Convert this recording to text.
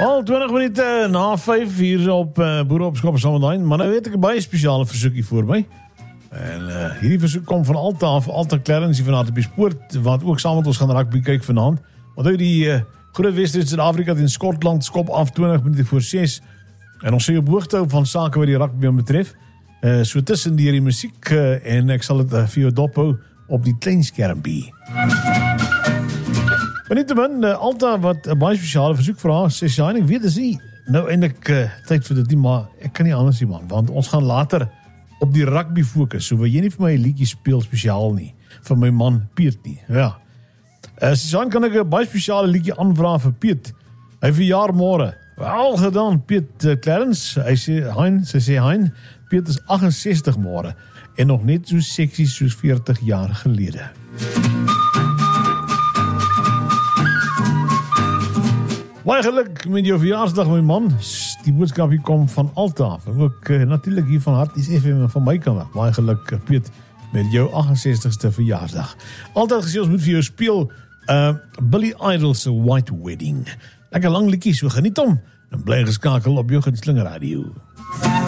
Al 20 minute na 5 hier op Boere op Skop Samen. Maar nou weet ek 'n baie spesiale versoekie voor my. En hierdie versoek kom van Alta Clarence van ATP Sport, wat ook saam met ons gaan rugby kyk vanaand. Want die groot wedstryd Suid-Afrika teen Skotland skop af 20 minute voor 6. En ons sê op hoogte hou van sake wat die rugby betref. So tussen die musiek en ek sal dit vir jou dophou op die klein skermpie. Maar nietemin, Alta wat 'n baie spesiale versoek vra, sê Shine, ek weet is nie nou eintlik tyd vir dit nie, maar ek kan nie anders nie man, want ons gaan later op die rugby fokus, so wil jy nie vir my 'n liedjie speel spesiaal nie, vir my man Piet nie, ja. Shine, kan ek 'n baie spesiale liedjie aanvra vir Piet, hy verjaar môre, wel gedaan Piet Clarence, sy sê Hein, Piet is 68 môre, en nog net so seksie soos 40 jaar gelede. Baie geluk met jou verjaarsdag, my man. Die boodskap hier kom van Alta af. En ook natuurlijk hier van Harties FM van my kant af. Baie geluk, Piet, met jou 68ste verjaarsdag. Altyd gesê, ons moet vir jou speel Billy Idol's White Wedding. Lekker lang liedjie, so geniet hom. En bly geskakel op jou gunsteling radio.